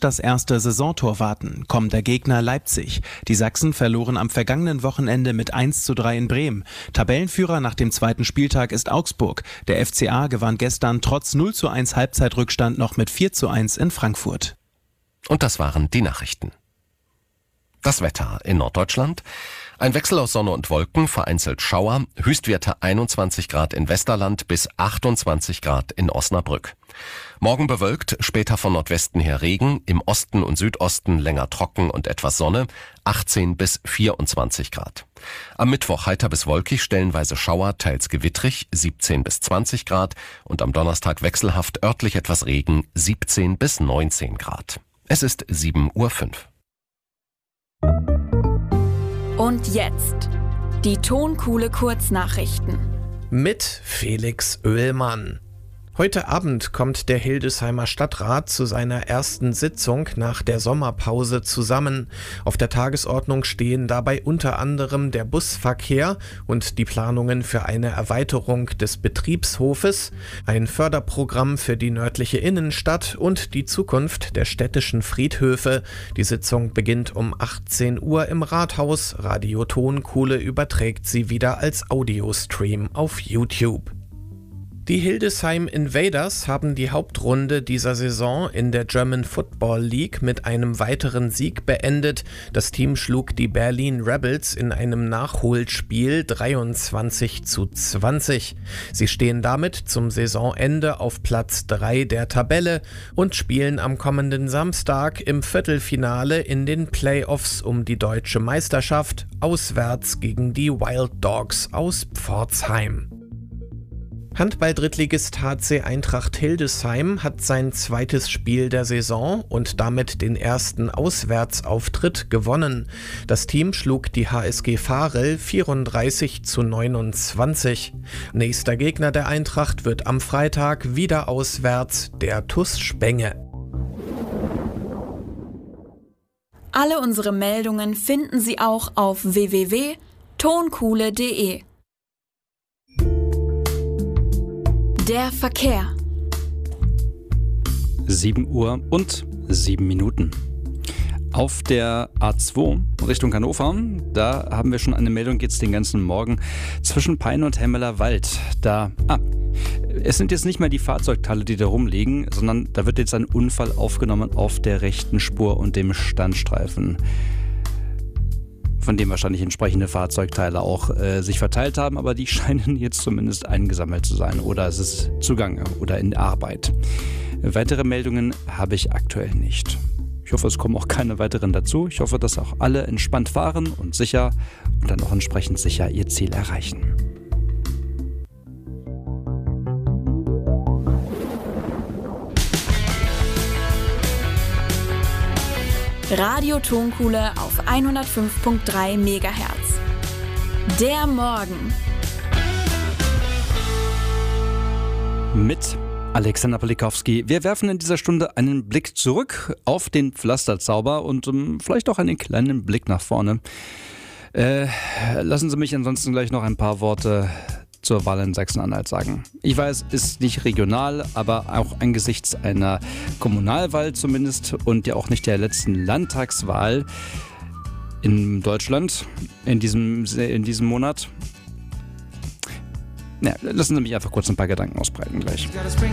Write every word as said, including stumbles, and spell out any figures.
das erste Saisontor warten. Kommender Gegner Leipzig. Die Sachsen verloren am vergangenen Wochenende mit eins zu drei in Bremen. Tabellenführer nach dem zweiten Spieltag ist Augsburg. Der F C A gewann gestern trotz null zu eins Halbzeitrückstand noch mit vier zu eins in Frankfurt. Und das waren die Nachrichten. Das Wetter in Norddeutschland. Ein Wechsel aus Sonne und Wolken, vereinzelt Schauer, Höchstwerte einundzwanzig Grad in Westerland bis achtundzwanzig Grad in Osnabrück. Morgen bewölkt, später von Nordwesten her Regen, im Osten und Südosten länger trocken und etwas Sonne, achtzehn bis vierundzwanzig Grad. Am Mittwoch heiter bis wolkig, stellenweise Schauer, teils gewittrig, siebzehn bis zwanzig Grad und am Donnerstag wechselhaft örtlich etwas Regen, siebzehn bis neunzehn Grad. Es ist sieben Uhr fünf. Und jetzt die Tonkuhle Kurznachrichten mit Felix Oehlmann. Heute Abend kommt der Hildesheimer Stadtrat zu seiner ersten Sitzung nach der Sommerpause zusammen. Auf der Tagesordnung stehen dabei unter anderem der Busverkehr und die Planungen für eine Erweiterung des Betriebshofes, ein Förderprogramm für die nördliche Innenstadt und die Zukunft der städtischen Friedhöfe. Die Sitzung beginnt um achtzehn Uhr im Rathaus. Radio Tonkuhle überträgt sie wieder als Audiostream auf YouTube. Die Hildesheim Invaders haben die Hauptrunde dieser Saison in der German Football League mit einem weiteren Sieg beendet. Das Team schlug die Berlin Rebels in einem Nachholspiel dreiundzwanzig zu zwanzig. Sie stehen damit zum Saisonende auf Platz drei der Tabelle und spielen am kommenden Samstag im Viertelfinale in den Playoffs um die deutsche Meisterschaft auswärts gegen die Wild Dogs aus Pforzheim. Handball-Drittligist H C Eintracht Hildesheim hat sein zweites Spiel der Saison und damit den ersten Auswärtsauftritt gewonnen. Das Team schlug die H S G Varel vierunddreißig zu neunundzwanzig. Nächster Gegner der Eintracht wird am Freitag wieder auswärts der T U S Spenge. Alle unsere Meldungen finden Sie auch auf w w w punkt tonkuhle punkt de. Der Verkehr. sieben Uhr und sieben Minuten. Auf der A zwei Richtung Hannover, da haben wir schon eine Meldung jetzt den ganzen Morgen zwischen Peine und Hemmeler Wald. Da, ah, es sind jetzt nicht mehr die Fahrzeugteile, die da rumliegen, sondern da wird jetzt ein Unfall aufgenommen auf der rechten Spur und dem Standstreifen, von dem wahrscheinlich entsprechende Fahrzeugteile auch äh, sich verteilt haben, aber die scheinen jetzt zumindest eingesammelt zu sein oder es ist zugange oder in Arbeit. Weitere Meldungen habe ich aktuell nicht. Ich hoffe, es kommen auch keine weiteren dazu. Ich hoffe, dass auch alle entspannt fahren und sicher und dann auch entsprechend sicher ihr Ziel erreichen. Radio Tonkuhle auf hundertfünf Komma drei Megahertz. Der Morgen. Mit Alexander Polikowski. Wir werfen in dieser Stunde einen Blick zurück auf den Pflasterzauber und um, vielleicht auch einen kleinen Blick nach vorne. Äh, lassen Sie mich ansonsten gleich noch ein paar Worte zur Wahl in Sachsen-Anhalt sagen. Ich weiß, ist nicht regional, aber auch angesichts einer Kommunalwahl zumindest und ja auch nicht der letzten Landtagswahl in Deutschland in diesem, in diesem Monat. Ja, lassen Sie mich einfach kurz ein paar Gedanken ausbreiten gleich.